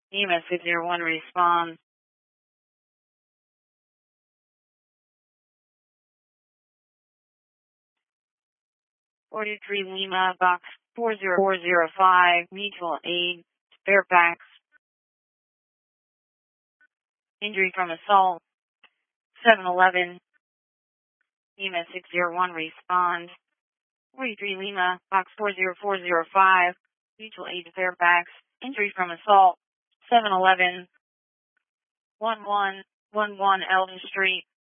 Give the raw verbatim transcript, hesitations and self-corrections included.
E M S six zero one responds. forty-three Lima, box four zero four zero five, mutual aid, Fairfax. Injury from assault, seven eleven. E M S six zero one respond. forty-three Lima, box four zero four zero five, mutual aid to Fairfax. Injury from assault, seven eleven. one one one one Eldon Street.